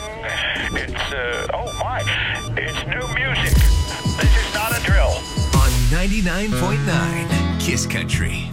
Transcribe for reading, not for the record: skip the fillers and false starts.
It's new music. This is not a drill. On 99.9 Kiss Country.